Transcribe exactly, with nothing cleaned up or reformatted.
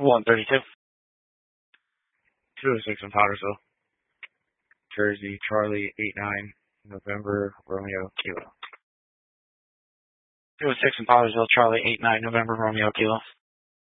one thirty-two. two oh six in Pottersville. Jersey, Charlie, eight nine, November, Romeo, Kilo. two oh six in Pottersville, Charlie, eight nine, November, Romeo, Kilo.